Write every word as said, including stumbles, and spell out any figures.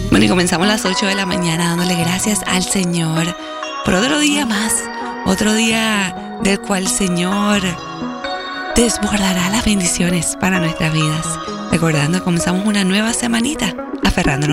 Bueno, y comenzamos a las ocho de la mañana dándole gracias al Señor por otro día más, otro día del cual el Señor desbordará las bendiciones para nuestras vidas. Recordando, comenzamos una nueva semanita aferrándonos